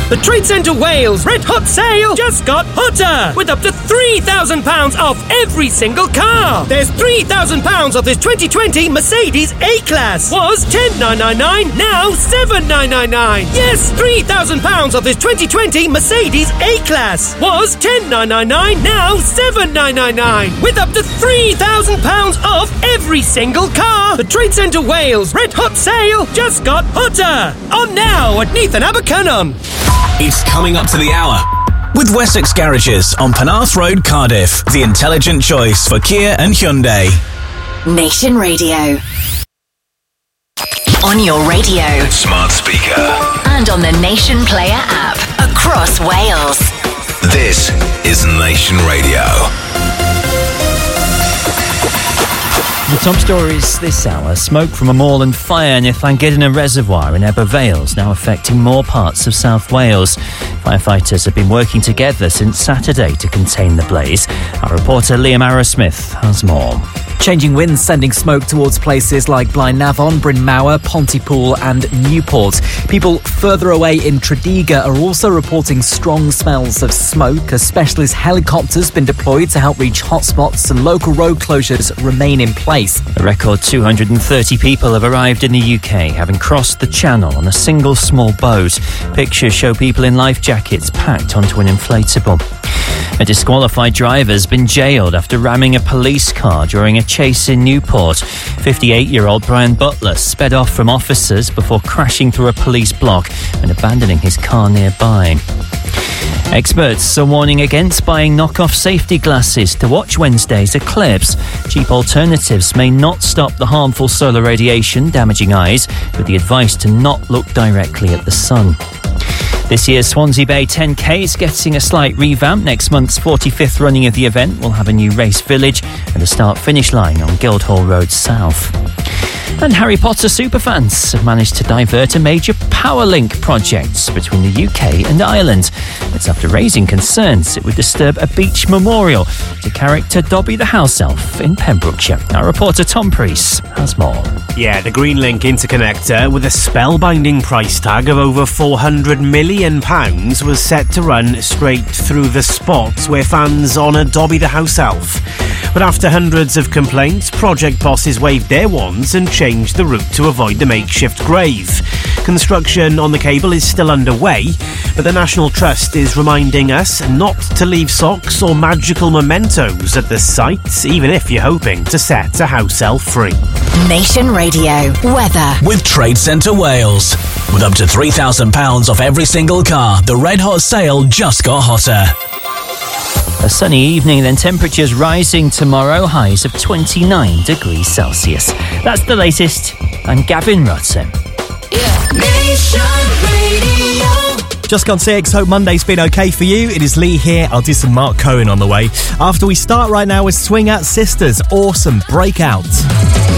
The Trade Centre Wales Red Hot Sale just got hotter, with up to £3,000 off every single car. There's £3,000 off this 2020 Mercedes A-Class. Was $10,999, now $7,999. Yes, £3,000 off this 2020 Mercedes A-Class. Was $10,999, now $7,999. With up to £3,000 off every single car. The Trade Centre Wales Red Hot Sale just got hotter. On now at Neath and Abercynon. It's coming up to the hour. With Wessex Garages on Penarth Road, Cardiff. The intelligent choice for Kia and Hyundai. Nation Radio. On your radio. Smart speaker. And on the Nation Player app. Across Wales. This is Nation Radio. The top stories this hour. Smoke from a moorland fire near Llangiddian Reservoir in Ebbw Vale now affecting more parts of South Wales. Firefighters have been working together since Saturday to contain the blaze. Our reporter Liam Arrowsmith has more. Changing winds sending smoke towards places like Blaenavon, Bryn Mawr, Pontypool and Newport. People further away in Tredegar are also reporting strong smells of smoke. A specialist helicopter's been deployed to help reach hotspots and local road closures remain in place. A record 230 people have arrived in the UK, having crossed the Channel on a single small boat. Pictures show people in life jackets packed onto an inflatable. A disqualified driver has been jailed after ramming a police car during a chase in Newport. 58-year-old Brian Butler sped off from officers before crashing through a police block and abandoning his car nearby. Experts are warning against buying knockoff safety glasses to watch Wednesday's eclipse. Cheap alternatives may not stop the harmful solar radiation damaging eyes, with the advice to not look directly at the sun. This year's Swansea Bay 10K is getting a slight revamp. Next month's 45th running of the event will have a new race village and a start-finish line on Guildhall Road South. And Harry Potter superfans have managed to divert a major power link project between the UK and Ireland. It's after raising concerns it would disturb a beach memorial to character Dobby the House Elf in Pembrokeshire. Our reporter Tom Priest has more. Yeah, the Green Link interconnector, with a spellbinding price tag of over £400 million, was set to run straight through the spots where fans honour Dobby the House Elf. But after hundreds of complaints, project bosses waved their wands and changed the route to avoid the makeshift grave. Construction on the cable is still underway, but the National Trust is reminding us not to leave socks or magical mementos at the site, even if you're hoping to set a house elf free. Nation Radio. Weather. With Trade Centre Wales. With up to £3,000 off every single car, the Red Hot Sale just got hotter. A sunny evening, then temperatures rising tomorrow, highs of 29 degrees Celsius. That's the latest. I'm Gavin Rutten. Nation Radio. Just gone 6. Hope Monday's been okay for you. It is Lee here. I'll do some Mark Cohen on the way. After we start right now with Swing Out Sisters. Awesome. Breakout.